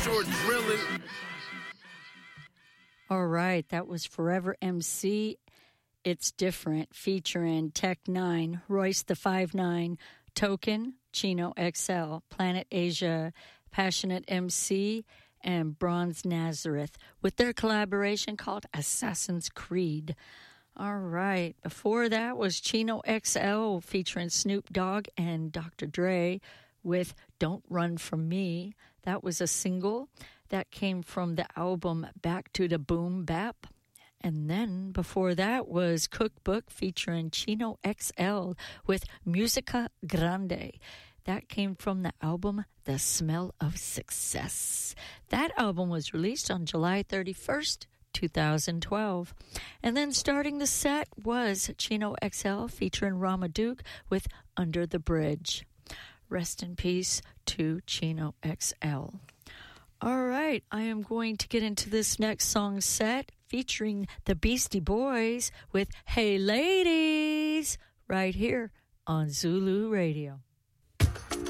Short drilling. All right, that was Forever MC. It's Different, featuring Tech 9, Royce the 5'9", Token, Chino XL, Planet Asia, Passionate MC, and Bronze Nazareth, with their collaboration called Assassin's Creed. All right, before that was Chino XL featuring Snoop Dogg and Dr. Dre with Don't Run From Me. That was a single that came from the album Back to the Boom Bap. And then before that was Cookbook featuring Chino XL with Musica Grande. That came from the album The Smell of Success. That album was released on July 31st, 2012. And then starting the set was Chino XL featuring Ramaduke with Under the Bridge. Rest in peace to Chino XL. All right, I am going to get into this next song set featuring the Beastie Boys with Hey Ladies right here on Zulu Radio.